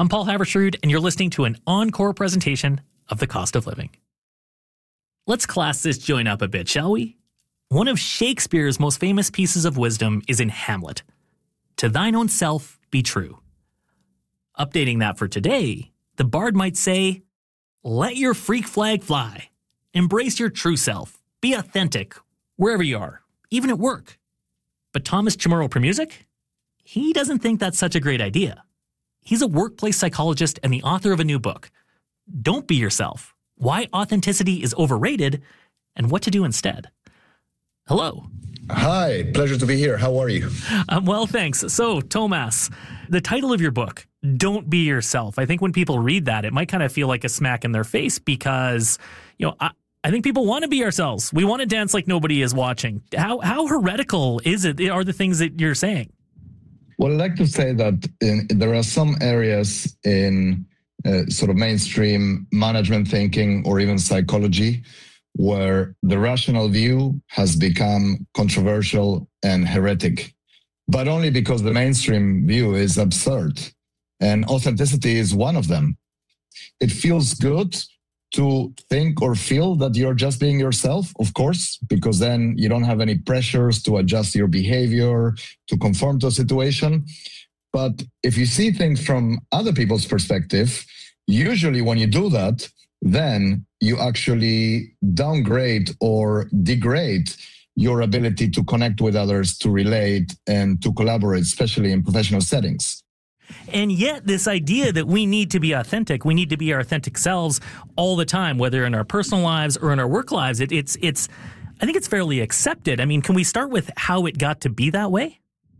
I'm Paul Havershrud, and you're listening to an encore presentation of The Cost of Living. Let's class this joint up a bit, shall we? One of Shakespeare's most famous pieces of wisdom is in Hamlet. To thine own self be true. Updating that for today, the bard might say, let your freak flag fly. Embrace your true self. Be authentic, wherever you are, even at work. But Thomas Chamorro Premuzic? He doesn't think that's such a great idea. He's a workplace psychologist and the author of a new book, Don't Be Yourself, Why Authenticity is Overrated and What to Do Instead. Hello. Hi, pleasure to be here. How are you? Well, thanks. So, Thomas, the title of your book, Don't Be Yourself. I think when people read that, it might kind of feel like a smack in their face because, I think people want to be ourselves. We want to dance like nobody is watching. How heretical is it? Are the things that you're saying? Well, I'd like to say that there are some areas in sort of mainstream management thinking or even psychology where the rational view has become controversial and heretic, but only because the mainstream view is absurd. And authenticity is one of them. It feels good to think or feel that you're just being yourself, of course, because then you don't have any pressures to adjust your behavior, to conform to a situation. But if you see things from other people's perspective, usually when you do that, then you actually downgrade or degrade your ability to connect with others, to relate, and to collaborate, especially in professional settings. And yet this idea that we need to be authentic, we need to be our authentic selves all the time, whether in our personal lives or in our work lives, I think it's fairly accepted. I mean, can we start with how it got to be that way?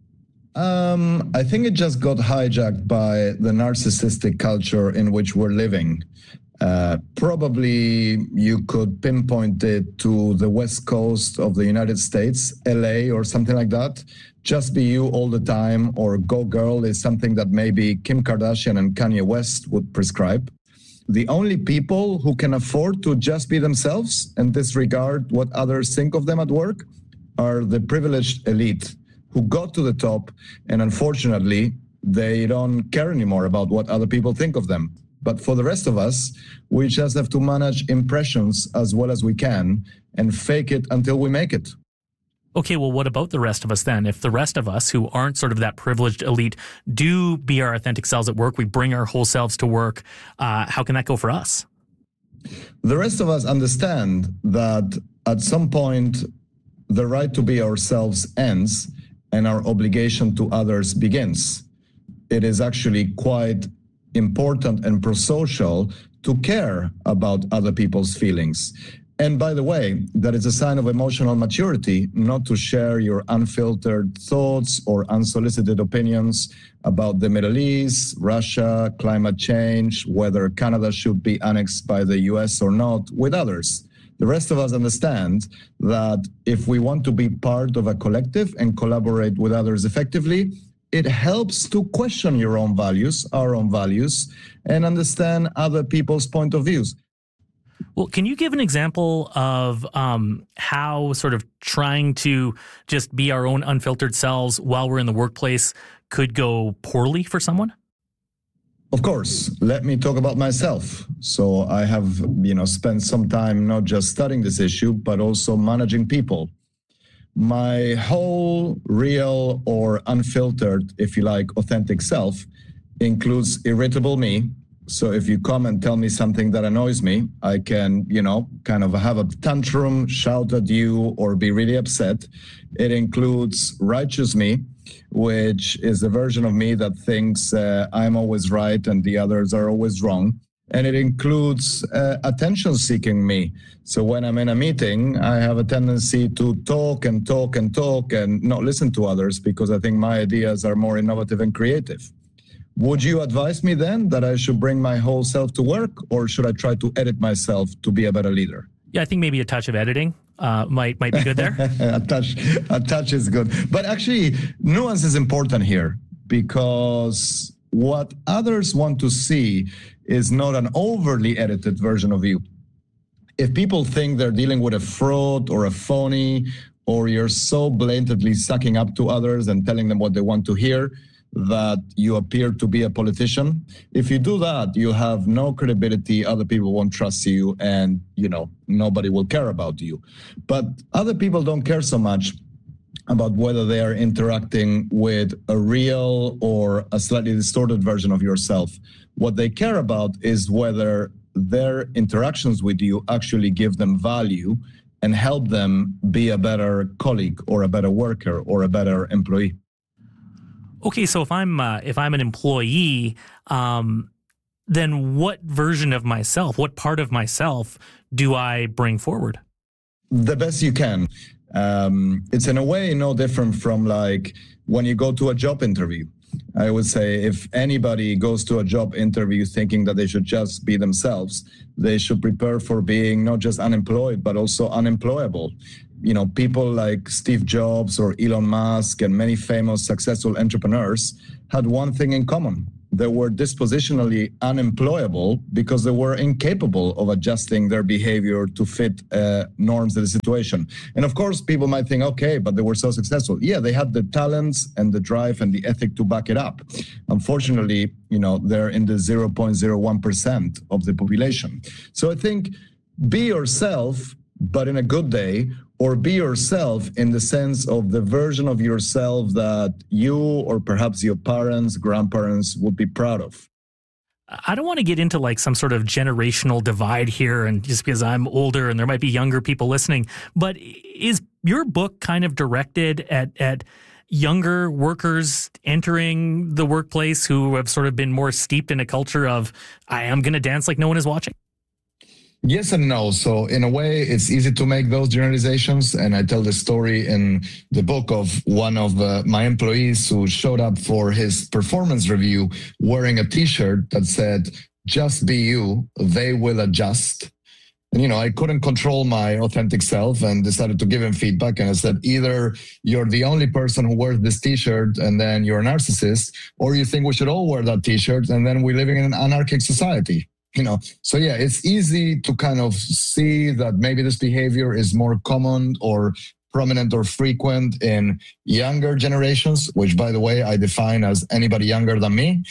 I think it just got hijacked by the narcissistic culture in which we're living. Probably you could pinpoint it to the West Coast of the United States, LA or something like that. Just be you all the time or go girl is something that maybe Kim Kardashian and Kanye West would prescribe. The only people who can afford to just be themselves and disregard what others think of them at work are the privileged elite who got to the top, and unfortunately, they don't care anymore about what other people think of them. But for the rest of us, we just have to manage impressions as well as we can and fake it until we make it. Okay, well, what about the rest of us then? If the rest of us who aren't sort of that privileged elite do be our authentic selves at work, we bring our whole selves to work, how can that go for us? The rest of us understand that at some point, the right to be ourselves ends and our obligation to others begins. It is actually quite important and pro-social to care about other people's feelings. And by the way, that is a sign of emotional maturity, not to share your unfiltered thoughts or unsolicited opinions about the Middle East, Russia, climate change, whether Canada should be annexed by the US or not, with others. The rest of us understand that if we want to be part of a collective and collaborate with others effectively, it helps to question your own values, our own values, and understand other people's point of views. Well, can you give an example of how sort of trying to just be our own unfiltered selves while we're in the workplace could go poorly for someone? Of course. Let me talk about myself. So I have, spent some time not just studying this issue, but also managing people. My whole real or unfiltered, if you like, authentic self includes irritable me. So if you come and tell me something that annoys me, I can, kind of have a tantrum, shout at you, or be really upset. It includes righteous me, which is the version of me that thinks I'm always right and the others are always wrong. And it includes attention-seeking me. So when I'm in a meeting, I have a tendency to talk and talk and talk and not listen to others because I think my ideas are more innovative and creative. Would you advise me then that I should bring my whole self to work, or should I try to edit myself to be a better leader? Yeah, I think maybe a touch of editing might be good there. A touch is good. But actually, nuance is important here because what others want to see is not an overly edited version of you. If people think they're dealing with a fraud or a phony, or you're so blatantly sucking up to others and telling them what they want to hear, that you appear to be a politician. If you do that, you have no credibility, other people won't trust you, and nobody will care about you. But other people don't care so much about whether they are interacting with a real or a slightly distorted version of yourself. What they care about is whether their interactions with you actually give them value and help them be a better colleague or a better worker or a better employee. Okay, so if I'm an employee, then what version of myself, what part of myself do I bring forward? The best you can. It's in a way no different from like when you go to a job interview. I would say if anybody goes to a job interview thinking that they should just be themselves, they should prepare for being not just unemployed, but also unemployable. People like Steve Jobs or Elon Musk and many famous successful entrepreneurs had one thing in common. They were dispositionally unemployable because they were incapable of adjusting their behavior to fit norms of the situation. And of course, people might think, okay, but they were so successful. Yeah, they had the talents and the drive and the ethic to back it up. Unfortunately, they're in the 0.01% of the population. So I think be yourself, but in a good day, or be yourself in the sense of the version of yourself that you or perhaps your parents, grandparents would be proud of. I don't want to get into like some sort of generational divide here, and just because I'm older and there might be younger people listening, but is your book kind of directed at younger workers entering the workplace who have sort of been more steeped in a culture of, I am going to dance like no one is watching? Yes and no. So in a way, it's easy to make those generalizations. And I tell the story in the book of one of my employees who showed up for his performance review wearing a T-shirt that said, "Just be you, they will adjust." And, I couldn't control my authentic self and decided to give him feedback. And I said, either you're the only person who wears this T-shirt and then you're a narcissist, or you think we should all wear that T-shirt and then we're living in an anarchic society. So yeah, it's easy to kind of see that maybe this behavior is more common or prominent or frequent in younger generations, which, by the way, I define as anybody younger than me.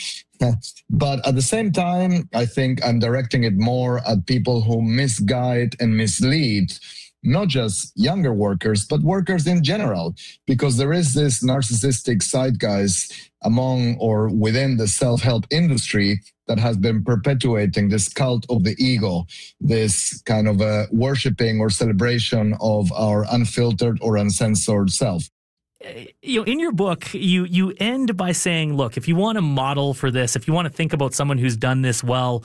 But at the same time, I think I'm directing it more at people who misguide and mislead not just younger workers, but workers in general, because there is this narcissistic zeitgeist among or within the self-help industry that has been perpetuating this cult of the ego, this kind of a worshiping or celebration of our unfiltered or uncensored self. In your book, you end by saying, look, if you want a model for this, if you want to think about someone who's done this well,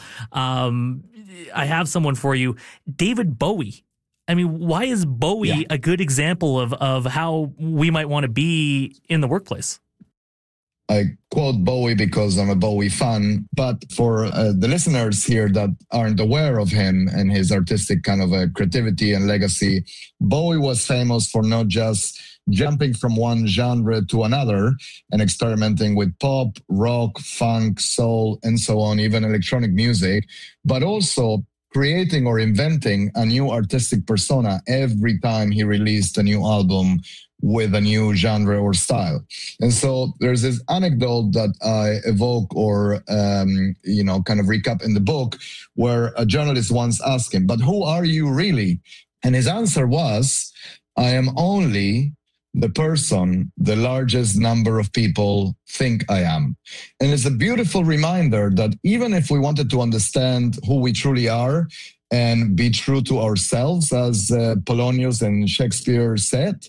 I have someone for you, David Bowie. I mean, why is Bowie a good example of how we might want to be in the workplace? I quote Bowie because I'm a Bowie fan, but for the listeners here that aren't aware of him and his artistic kind of creativity and legacy, Bowie was famous for not just jumping from one genre to another and experimenting with pop, rock, funk, soul, and so on, even electronic music, but also creating or inventing a new artistic persona every time he released a new album with a new genre or style. And so there's this anecdote that I evoke or, kind of recap in the book where a journalist once asked him, but who are you really? And his answer was, I am only the person the largest number of people think I am. And it's a beautiful reminder that even if we wanted to understand who we truly are and be true to ourselves, as Polonius and Shakespeare said,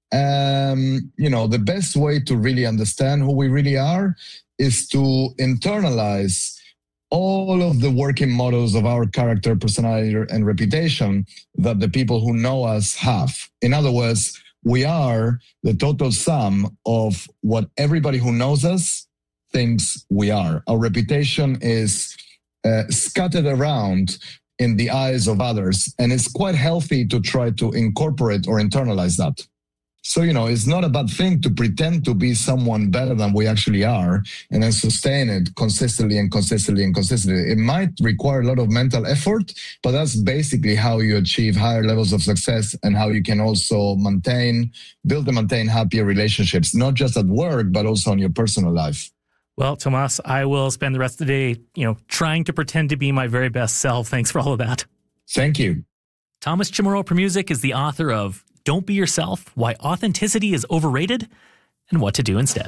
the best way to really understand who we really are is to internalize all of the working models of our character, personality, and reputation that the people who know us have. In other words, we are the total sum of what everybody who knows us thinks we are. Our reputation is scattered around in the eyes of others, and it's quite healthy to try to incorporate or internalize that. So, it's not a bad thing to pretend to be someone better than we actually are and then sustain it consistently and consistently and consistently. It might require a lot of mental effort, but that's basically how you achieve higher levels of success and how you can also build and maintain happier relationships, not just at work, but also in your personal life. Well, Tomas, I will spend the rest of the day, trying to pretend to be my very best self. Thanks for all of that. Thank you. Thomas Chamorro-Premuzic is the author of Don't Be Yourself, Why Authenticity is Overrated, and What to Do Instead.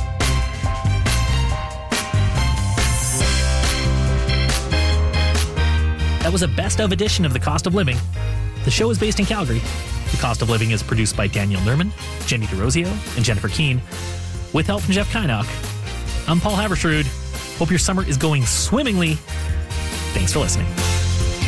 That was a best-of edition of The Cost of Living. The show is based in Calgary. The Cost of Living is produced by Daniel Nerman, Jenny DeRosio, and Jennifer Keane, with help from Jeff Kynock. I'm Paul Habersrud. Hope your summer is going swimmingly. Thanks for listening.